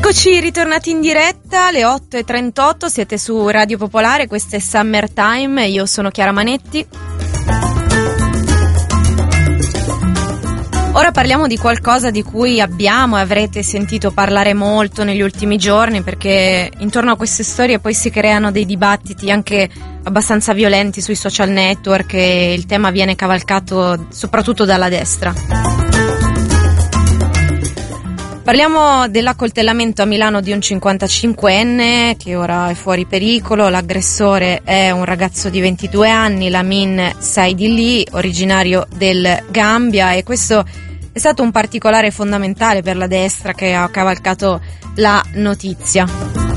Eccoci ritornati in diretta alle 8:38, siete su Radio Popolare, questo è Summertime, io sono Chiara Manetti. Ora parliamo di qualcosa di cui abbiamo e avrete sentito parlare molto negli ultimi giorni, perché intorno a queste storie poi si creano dei dibattiti anche abbastanza violenti sui social network e il tema viene cavalcato soprattutto dalla destra. Parliamo dell'accoltellamento a Milano di un 55enne che ora è fuori pericolo. L'aggressore è un ragazzo di 22 anni, Lamin Saidili, originario del Gambia, e questo è stato un particolare fondamentale per la destra che ha cavalcato la notizia.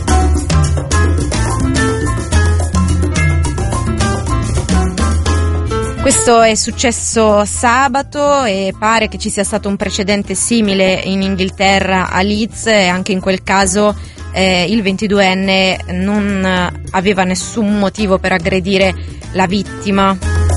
Questo è successo sabato e pare che ci sia stato un precedente simile in Inghilterra a Leeds, e anche in quel caso il 22enne non aveva nessun motivo per aggredire la vittima.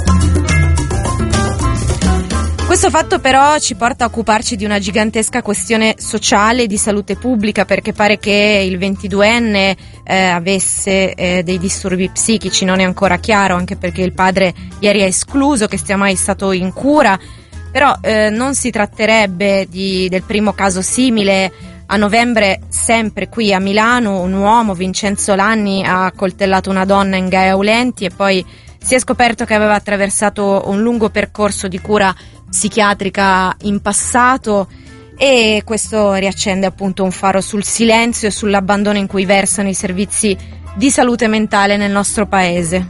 Questo fatto però ci porta a occuparci di una gigantesca questione sociale e di salute pubblica, perché pare che il 22enne avesse dei disturbi psichici, non è ancora chiaro, anche perché il padre ieri ha escluso che sia mai stato in cura, però non si tratterebbe del primo caso simile. A novembre, sempre qui a Milano, un uomo, Vincenzo Lanni, ha accoltellato una donna in Gaia Aulenti e poi si è scoperto che aveva attraversato un lungo percorso di cura psichiatrica in passato, e questo riaccende appunto un faro sul silenzio e sull'abbandono in cui versano i servizi di salute mentale nel nostro paese.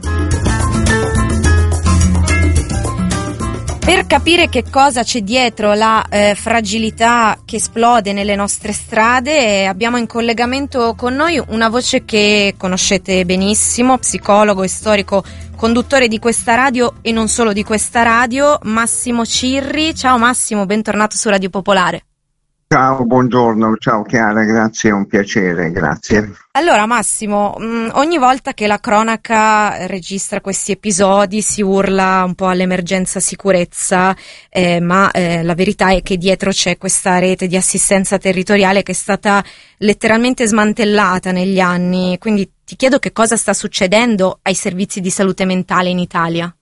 Per capire che cosa c'è dietro la fragilità che esplode nelle nostre strade, abbiamo in collegamento con noi una voce che conoscete benissimo, psicologo e storico conduttore di questa radio e non solo di questa radio, Massimo Cirri. Ciao Massimo, bentornato su Radio Popolare. Ciao, buongiorno, ciao Chiara, grazie, è un piacere, grazie. Allora Massimo, ogni volta che la cronaca registra questi episodi si urla un po' all'emergenza sicurezza, ma la verità è che dietro c'è questa rete di assistenza territoriale che è stata letteralmente smantellata negli anni, quindi ti chiedo che cosa sta succedendo ai servizi di salute mentale in Italia.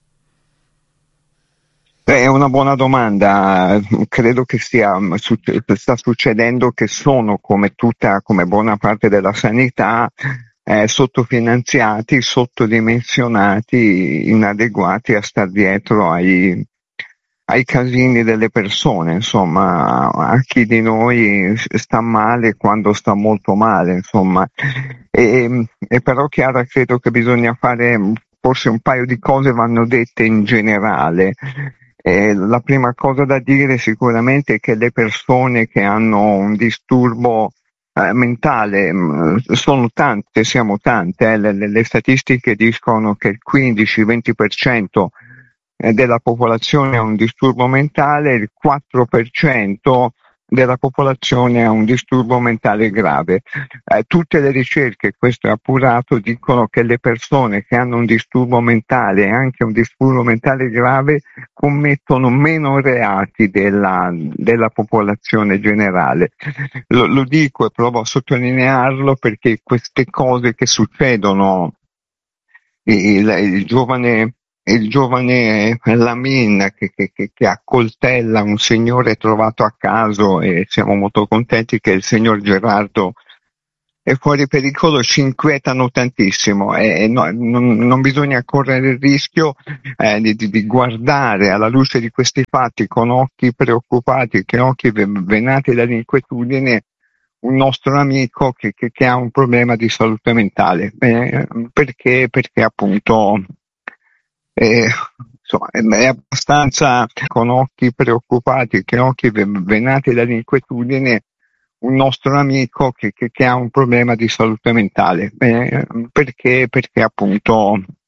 È una buona domanda, credo che sta succedendo che sono come buona parte della sanità, sottofinanziati, sottodimensionati, inadeguati a star dietro ai casini delle persone, insomma, a chi di noi sta male quando sta molto male, insomma, e però Chiara, credo che bisogna fare forse un paio di cose, vanno dette in generale. La prima cosa da dire sicuramente è che le persone che hanno un disturbo mentale sono tante, siamo tante, le statistiche dicono che il 15-20% della popolazione ha un disturbo mentale, il 4% della popolazione ha un disturbo mentale grave. Tutte le ricerche, questo è appurato, dicono che le persone che hanno un disturbo mentale e anche un disturbo mentale grave commettono meno reati della popolazione generale. Lo dico e provo a sottolinearlo perché queste cose che succedono, il giovane Lamin che accoltella un signore trovato a caso, e siamo molto contenti che il signor Gerardo è fuori pericolo, ci inquietano tantissimo, e non bisogna correre il rischio di guardare alla luce di questi fatti con occhi preoccupati, con occhi venati dall'inquietudine, un nostro amico che ha un problema di salute mentale, perché appunto insomma, è abbastanza, con occhi preoccupati, con occhi venati dall'inquietudine, un nostro amico che ha un problema di salute mentale, perché appunto